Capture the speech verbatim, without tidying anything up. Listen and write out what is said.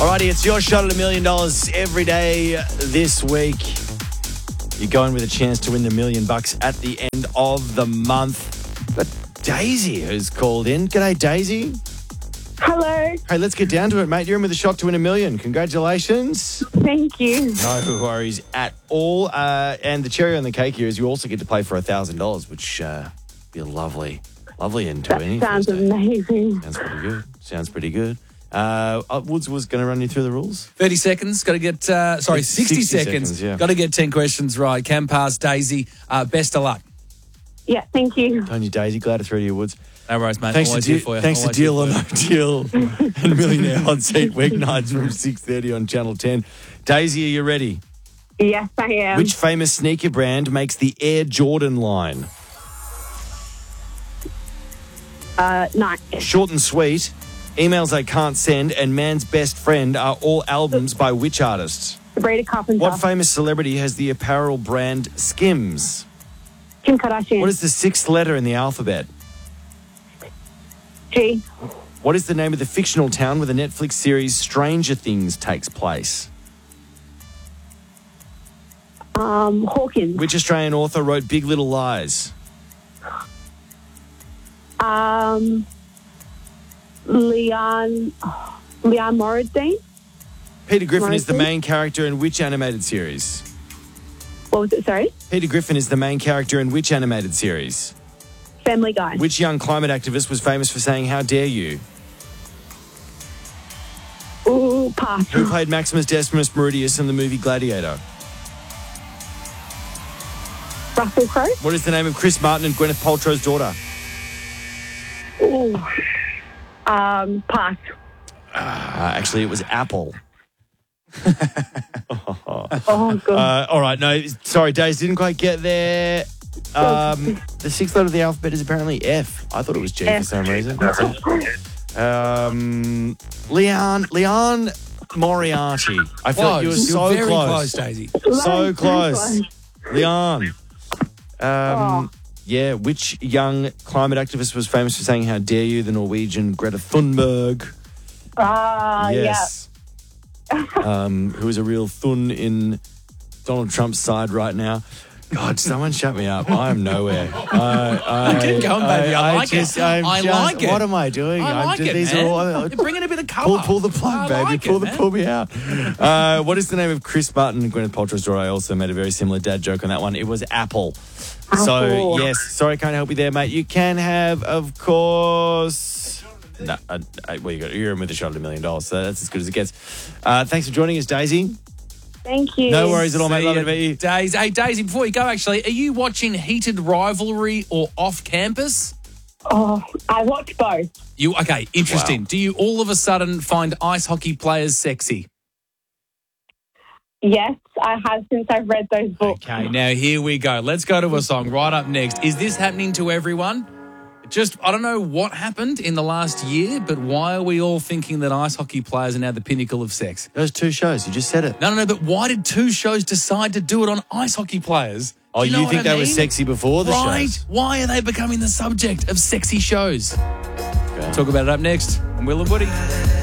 Alrighty, it's your shot at a million dollars every day this week. You're going with a chance to win the million bucks at the end of the month. But Daisy who's called in. G'day, Daisy. Hello. Hey, let's get down to it, mate. You're in with a shot to win a million. Congratulations. Thank you. No worries at all. Uh, and the cherry on the cake here is you also get to play for one thousand dollars, which uh, be a lovely, lovely end to That any sounds Thursday. amazing. Sounds pretty good. Sounds pretty good. Uh, uh, Woods was going to run you through the rules. thirty seconds. Got to get, uh, sorry, sixty, sixty seconds. seconds, yeah. Got to get ten questions right. Can pass, Daisy. Uh, best of luck. Yeah, thank you. Tony, Daisy, glad to throw to you, Woods. No worries, mate. Thanks to, Always de- here for you. thanks to Always here Deal or for you. No Deal and Millionaire Hot Seat weeknights from six thirty on Channel ten. Daisy, are you ready? Yes, I am. Which famous sneaker brand makes the Air Jordan line? Uh, no. Short and Sweet, Emails I Can't Send, and Man's Best Friend are all albums by which artists? Sabrina Carpenter. What famous celebrity has the apparel brand Skims? Kim Kardashian. What is the sixth letter in the alphabet? G. What is the name of the fictional town where the Netflix series Stranger Things takes place? Um, Hawkins. Which Australian author wrote Big Little Lies? Um, Leon. Leon Moradine. Peter Griffin is the Morrison? main character in which animated series? What was it? Sorry. Peter Griffin is the main character in which animated series? Family Guy. Which young climate activist was famous for saying, "How dare you"? Ooh, pass. Who played Maximus Decimus Meridius in the movie Gladiator? Russell Crowe. What is the name of Chris Martin and Gwyneth Paltrow's daughter? Ooh. Um, pass. Uh, actually, it was Apple. Oh, God. Uh, all right, no, sorry, Days, didn't quite get there. Um, the sixth letter of the alphabet is apparently F. I thought it was G F. for some reason. That's it. Um, Leon, Leon Moriarty. I feel like you were Close. so You're very close. close, Daisy. So Close, close. Leon. Um, Oh. Yeah, which young climate activist was famous for saying, "How dare you"? The Norwegian Greta Thunberg. Ah, Yes. um, who is a real thun in Donald Trump's side right now. God, someone shut me up. I am nowhere. I, I, Keep going, baby. I like just, it. I'm I just, like it. What am I doing? I I'm like just, it, these man. Are all, You're bringing a bit of colour. Pull, pull the plug, I baby. like pull it, the man. pull me out. Uh, what is the name of Chris Martin and Gwyneth Paltrow's daughter? I also made a very similar dad joke on that one. It was Apple. So, Apple. yes, sorry, I can't help you there, mate. You can have, of course... No, uh, uh, well, you got, you're in with a shot at a million dollars, so that's as good as it gets. Uh, thanks for joining us, Daisy. Thank you. No worries at all, mate. See Love ya, it about you. Daisy. Hey, Daisy, before you go, actually, are you watching Heated Rivalry or Off Campus? Oh, I watch both. You Okay, interesting. Wow. Do you all of a sudden find ice hockey players sexy? Yes, I have since I've read those books. Okay, now here we go. Let's go to a song right up next. Is this happening to everyone? Just, I don't know what happened in the last year, but why are we all thinking that ice hockey players are now the pinnacle of sex? Those two shows, you just said it. No, no, no, but why did two shows decide to do it on ice hockey players? Oh, Do you, know what think I they were mean? sexy before the Right. shows? Why are they becoming the subject of sexy shows? Okay. Talk about it up next. I'm Will and Woody.